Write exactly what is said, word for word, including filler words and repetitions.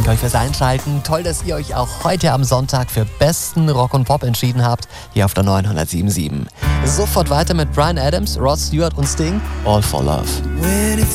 danke euch fürs Einschalten. Toll, dass ihr euch auch heute am Sonntag für besten Rock und Pop entschieden habt, hier auf der neunhundertsieben Komma sieben. Sofort weiter mit Bryan Adams, Rod Stewart und Sting, All for Love.